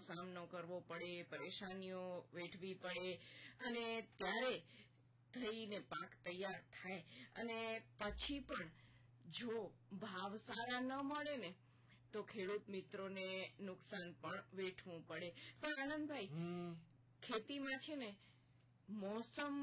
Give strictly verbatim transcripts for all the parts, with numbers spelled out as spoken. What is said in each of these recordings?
સામનો કરવો પડે, પરેશાનીઓ વેઠવી પડે, અને ત્યારે થઈને પાક તૈયાર થાય અને પછી પણ જો ભાવ સારા ન મળે ને તો ખેડૂત મિત્રોને નુકસાન પણ વેઠવું પડે. પણ આનંદભાઈ, ખેતીમાં છે ને મોસમ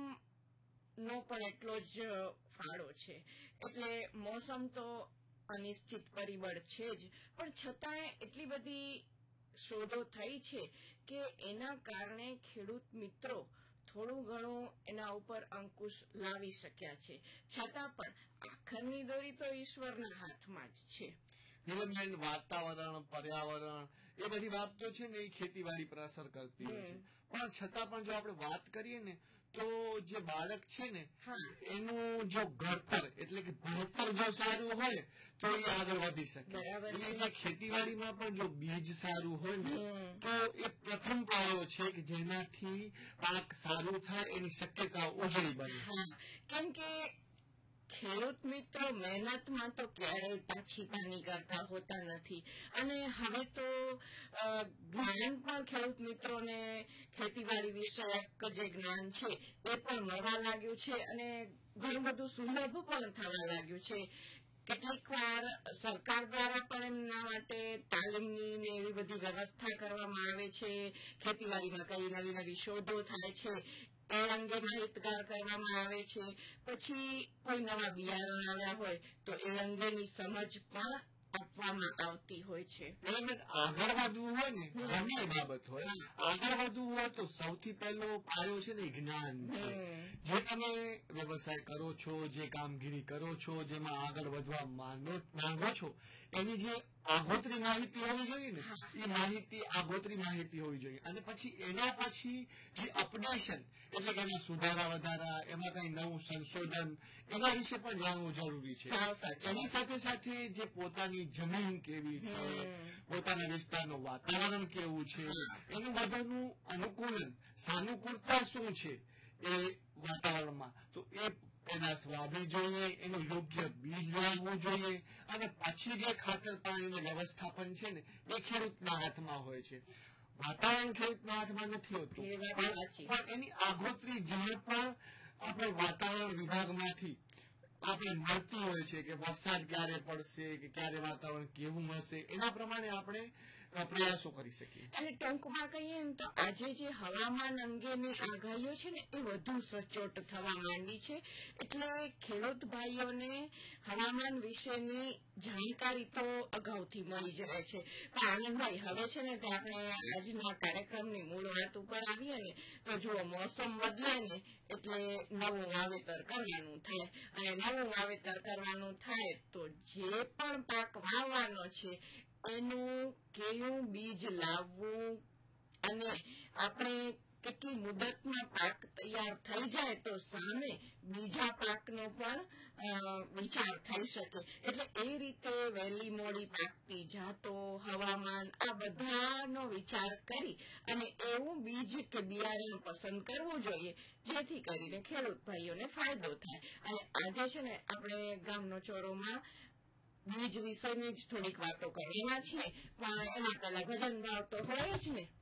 નો પણ એટલો જ ફાળો છે. એટલે મોસમ તો અનિશ્ચિત પરિબળ છે જ, પણ છતાંય એટલી બધી શોધો થઈ છે કે એના કારણે ખેડૂત મિત્રો થોડું ઘણું એના ઉપર અંકુશ લાવી શક્યા છે. છતાં પણ આખરની દોરી તો ઈશ્વરના હાથમાં જ છે. નીલમબેન, વાતાવરણ, પર્યાવરણ એ બધી વાતો છે ને એ ખેતીવાડી પર અસર કરતી હોય છે. પણ છતાં પણ જો આપણે વાત કરીએ ને તો જે બાળક છે ને એનું જો ઘડતર એટલે કે ભણતર જો સારું હોય તો એ આગળ વધી શકે. એટલે ખેતીવાડીમાં પણ જો બીજ સારું હોય ને તો એ પ્રથમ પાયો છે કે જેનાથી પાક સારું થાય, એની શક્યતાઓ ઓછી બને. કેમ કે ખેડૂત મિત્રો મહેનતમાં તો ક્યારેય પાછી પાની કરતા હોતા નથી. અને હવે તો જ્ઞાન પણ ખેડૂત મિત્રોને ખેતીવાડી વિષયક જે જ્ઞાન છે એ પણ મળવા લાગ્યું છે અને ઘણું બધું સુલભ પણ થવા લાગ્યું છે. કેટલીક વાર સરકાર દ્વારા પણ એમના માટે તાલીમની ને એવી બધી વ્યવસ્થા કરવામાં આવે છે. ખેતીવાડીમાં કઈ નવી નવી શોધો થાય છે એ અંગે માહિતગાર કરવામાં આવે છે. પછી કોઈ નવા બિયારણ આવ્યા હોય તો એ અંગેની સમજ પણ આપવામાં આવતી હોય છે. આગળ વધવું હોય ને ગમે બાબત હોય, આગળ વધવું હોય તો સૌથી પહેલો પાયો છે ને જ્ઞાન છે. જે તમે વ્યવસાય કરો છો, જે કામગીરી કરો છો, જેમાં આગળ વધવા માંગો છો, એની જે આગોતરી માહિતી હોવી જોઈએ ને એ માહિતી આગોતરી માહિતી હોવી જોઈએ. અને પછી એના પછી જે અપડેશન એટલે કે એના સુધારા વધારા, એમાં કઈ નવું સંશોધન, એના વિશે પણ જાણવું જરૂરી છે. એની સાથે સાથે જે પોતાની જમીન કેવી છે, પોતાના વિસ્તારનું વાતાવરણ કેવું છે, એનું બધાનું અનુકૂલન, સાનુકૂળતા શું છે એ વાતાવરણમાં, તો એ પેદાશ વાવવી જોઈએ, એનું યોગ્ય બીજ લાવવું જોઈએ. અને પછી જે ખાતર પાણીનું વ્યવસ્થાપન છે ને એ ખેડૂતના હાથમાં હોય છે. વાતાવરણ ખેડૂતના હાથમાં નથી હોતું, પણ એની આગોતરી જાણ પણ આપણે વાતાવરણ વિભાગમાંથી આપણે મળતી હોય છે કે વરસાદ ક્યારે પડશે, કે ક્યારે વાતાવરણ કેવું હશે, એના પ્રમાણે આપણે પ્રયાસો કરી શકીએ. અને ટૂંકમાં કહીએ ને તો આજે જે હવામાન અંગેની આગાહીઓ છે ને એ વધુ સચોટ થવા માંડી છે. એટલે ખેડૂત ભાઈઓને હવામાન વિશેની જાણકારી તો અગાઉથી મળી જાય છે. પણ આનંદભાઈ, હવે છે ને તે આપણે આજના કાર્યક્રમની મૂળ વાત ઉપર આવીએ ને તો જુઓ, મોસમ બદલે ને એટલે નવું વાવેતર કરવાનું થાય. અને નવું વાવેતર કરવાનું થાય તો જે પણ પાક વાવવાનો છે એનું કેવું બીજ લાવવું અને આપણે કેટલી મુદતમાં પાક તૈયાર થઈ જાય તો સામે બીજા પાકનો પણ વિચાર થઈ શકે. એટલે એ રીતે વહેલી મોડી પાકતી જાતો, હવામાન, આ બધાનો વિચાર કરી અને એવું બીજ કે બિયારણ પસંદ કરવું જોઈએ જેથી કરીને ખેડૂત ભાઈઓને ફાયદો થાય. અને આજે છે ને આપણે ગામનો ચોરોમાં બીજ વિશેની જ થોડીક વાતો કરવાના છીએ, પણ એના પહેલા ભજન ભાવ તો હોય જ ને.